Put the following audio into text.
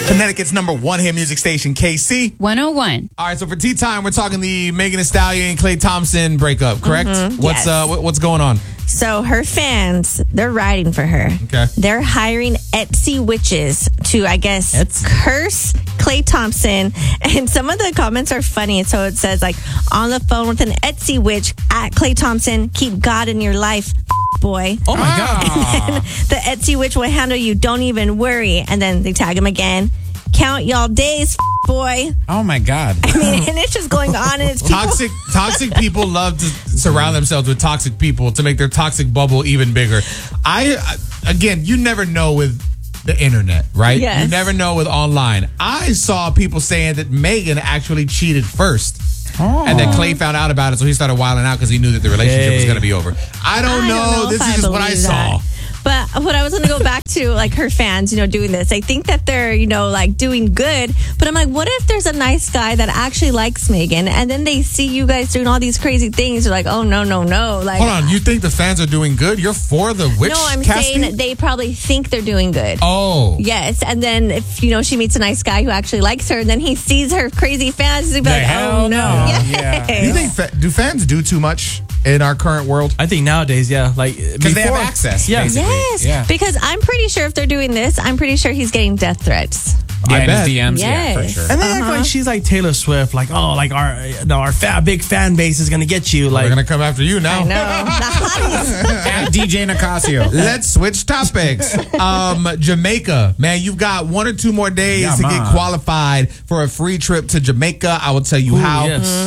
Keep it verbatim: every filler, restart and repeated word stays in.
Connecticut's number one hit music station, K C one oh one. All right, so for tea time, we're talking the Megan Thee Stallion and Klay Thompson breakup, correct? Mm-hmm. What's Yes. uh, what, what's going on? So her fans, they're riding for her. Okay. They're hiring Etsy witches to, I guess, Etsy. curse Klay Thompson. And some of the comments are funny. So it says, like, on the phone with an Etsy witch at Klay Thompson, keep God in your life, boy. Oh my God. And then the Etsy witch will handle you. Don't even worry. And then they tag him again. Count y'all days, boy. Oh my God. I mean, and it's just going on. And it's people. Toxic, toxic people love to surround themselves with toxic people to make their toxic bubble even bigger. I, I- again, you never know with the internet, right? Yes. You never know with online. I saw people saying that Megan actually cheated first. Oh. And then Klay found out about it, so he started wilding out because he knew that the relationship was Hey. going to be over. I don't I know. don't know this if is I just what I believe saw. that. But what I was going to go back to, like, her fans, you know, doing this. I think that they're, you know, like, doing good. But I'm like, what if there's a nice guy that actually likes Megan, and then they see you guys doing all these crazy things? They're like, oh, no, no, no. Like, Hold on, you think the fans are doing good? You're for the witch no, I'm casting? saying they probably think they're doing good. Oh. Yes, and then if, you know, she meets a nice guy who actually likes her, and then he sees her crazy fans, he'll be like, hell oh, no. no. Yes. Yeah. You think fa- do fans do too much in our current world? I think nowadays, yeah, like Because they have access, Yeah. basically. Yes, Yeah. because I'm pretty sure if they're doing this, I'm pretty sure he's getting death threats. I Yeah, in bet. his D Ms, yeah, for Yes. sure. And they act like she's like Taylor Swift, like oh, like our no, our fa- big fan base is gonna get you. They're Like going to come after you now. I know. The hotties. At D J Nicasio. Let's switch topics. Um, Jamaica, man, you've got one or two more days Yeah, to get man. qualified for a free trip to Jamaica. I will tell you Ooh, how. yes.